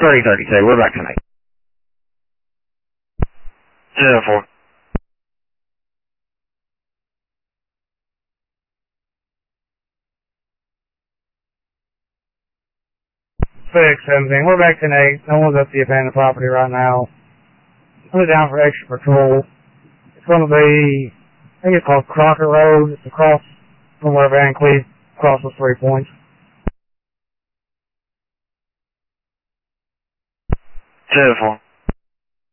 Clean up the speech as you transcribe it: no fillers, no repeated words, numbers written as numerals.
30-32, we're back tonight. 10-4. 6-17, we're back tonight. No one's at the abandoned property right now. We're down for extra patrol. It's going to be, I think it's called Crocker Road. It's across from where Van Cleve crosses 3 points. 10-4.